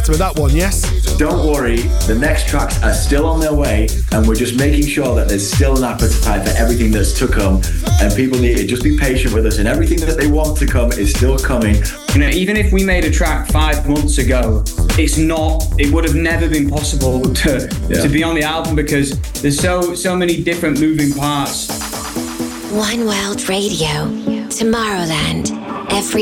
with that one, yes? Don't worry, the next tracks are still on their way, and we're just making sure that there's still an appetite for everything that's to come, and people need to just be patient with us, and everything that they want to come is still coming. You know, even if we made a track 5 months ago, it would have never been possible to be on the album, because there's so many different moving parts. One World Radio, Tomorrowland, every